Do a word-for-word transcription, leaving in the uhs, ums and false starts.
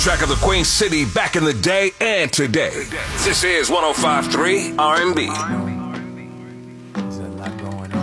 Track of the Queen City back in the day and today. This is one oh five point three R and B. There's a lot going on.